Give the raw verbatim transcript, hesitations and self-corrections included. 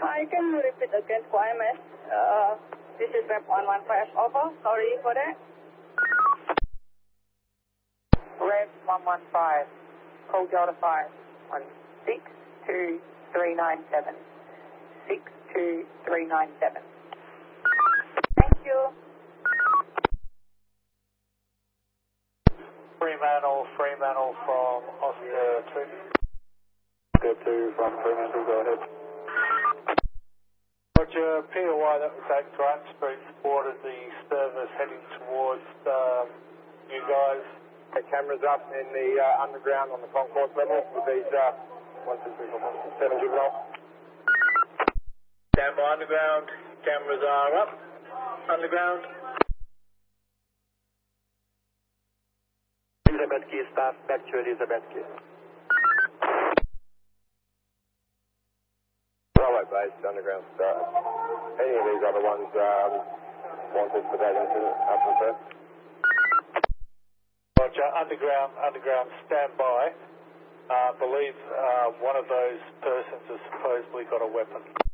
Hi, can you repeat again for M S? Uh, this is Rep one one five, over. Sorry for that. Rep one one five, call Delta five on six two three nine seven. six two three nine seven. Thank you. Fremantle, Fremantle from Oscar two. Oscar two from Fremantle, go ahead. Roger, P O Y, that was eight Grant Street, spotted the service heading towards um, you guys. The cameras up in the uh, underground on the concourse level with these uh, one two three four five six seven juveniles. Stand by underground, cameras are up, underground. Elizabeth Key staff, back to Elizabeth Key. Railway base, underground start. Any of these other ones um, wanted for that incident, up and first. Roger, underground, underground, stand by. I uh, believe uh, one of those persons has supposedly got a weapon.